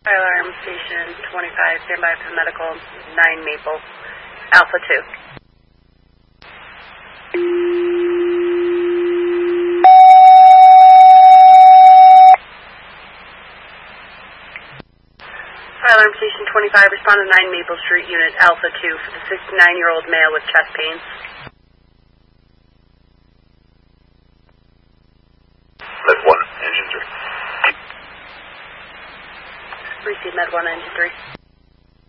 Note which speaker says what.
Speaker 1: Fire alarm station 25, stand by for the medical, 9 Maple, Alpha 2. Fire alarm station 25, respond to 9 Maple Street, unit Alpha 2 for the 69-year-old male with chest pains.
Speaker 2: Med 1, engine 3.
Speaker 1: Receive Med 1, engine 3.